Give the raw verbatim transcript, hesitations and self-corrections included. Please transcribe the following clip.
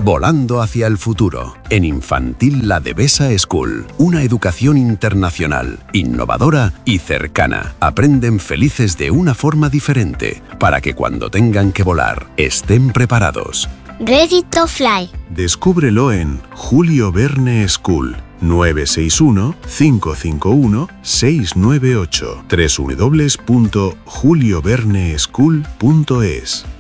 Volando hacia el futuro. En Infantil La Devesa School. Una educación internacional, innovadora y cercana. Aprenden felices de una forma diferente, para que cuando tengan que volar, estén preparados. Ready to fly. Descúbrelo en Julio Verne School. nueve seis uno, cinco cinco uno, seis nueve ocho. doble u doble u doble u punto julio verne school punto es